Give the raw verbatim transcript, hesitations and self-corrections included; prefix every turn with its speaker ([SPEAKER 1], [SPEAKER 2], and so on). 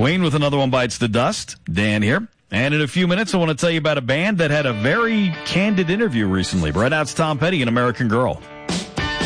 [SPEAKER 1] Queen with Another One Bites the Dust. Dan here. And in a few minutes, I want to tell you about a band that had a very candid interview recently. Right now, it's Tom Petty and American Girl.